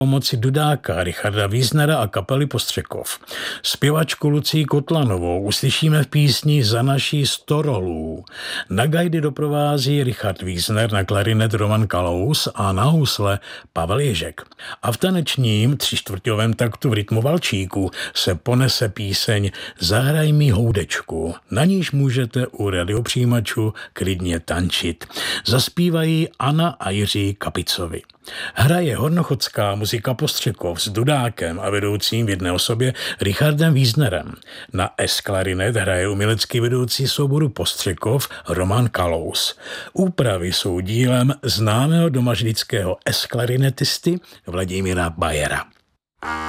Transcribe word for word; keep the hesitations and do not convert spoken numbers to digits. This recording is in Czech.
pomoci dudáka Richarda Wiesnera a kapely Postřekov. Zpěvačku Lucii Kotlanovou uslyšíme v písni Za naší sto rolů. Na gajdy doprovází Richard Wiesner, na klarinet Roman Kalous a na housle Pavel Ježek. A v tanečním třičtvrťovém taktu v rytmu valčíku se ponese píseň Zahraj mi houdečku. Na níž můžete u radiopřijímačů klidně tančit. Zaspívají Anna a Jiří Kapicovi. Hraje hornochodská muzika Postřekov s dudákem a vedoucím v jedné osobě Richardem Wiesnerem. Na S-klarinet hraje umělecký vedoucí souboru Postřekov Roman Kalous. Úpravy jsou dílem známého domažlického S-klarinetisty Vladimíra Bajera.